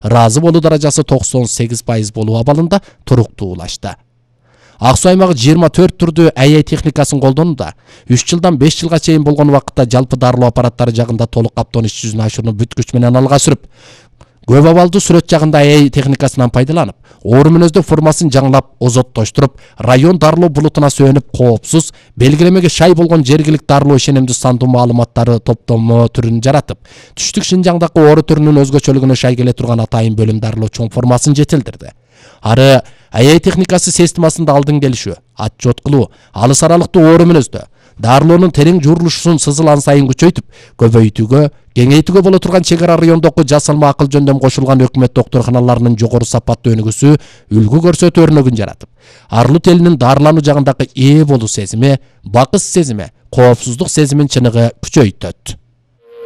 ыраазы болуу даражасы 98% болуу абалында туруктуулашты. Ак Суу аймагы 24 түрдүү AI техникасын колдонууда. 3 жылдан 5 жылга чейин болгон убакытта жалпы дарылоо аппараттары жагында толук каптоон иш жүзүнө ашууну бүт күч менен алга сүрүп, көп абалдуу сүрөт жагында AI техникасынан пайдаланып, оору мүнөздүү формасын жаңылап, озоттоштуруп, район дарылоо булутуна сөөнүп, коопсуз, белгилемеге шай болгон жергиликтүү дарылоо ишенимдүү сандуу маалыматтары топтомо түрүн жаратып, түштүк Шинжаңдагы оору түрүнүн өзгөчөлүгүнө шай келе турган атайын бөлүм дарылоо чоң формасын жетилдирди. Ары AI техникасы системасында алдын келишүү, отчет кылуу, алыс аралыктуу оору мүнөздүү дарылоонун терең журулушун сызылан сайын күчөйтүп, көбөйтүүгө, кеңейтүүгө боло турган чек ара райондогу жасалма акыл жөндөм кошулган өкмөт доктурканаларынын жогору сапаттуу өнүгүүсү үлгү көрсөтүү өрнөгүн жаратып, арлы элинин дарылануу жагындагы ээ болуу сезими, бакыс сезими, коопсуздук сезимин чыныгы күчөйтөт.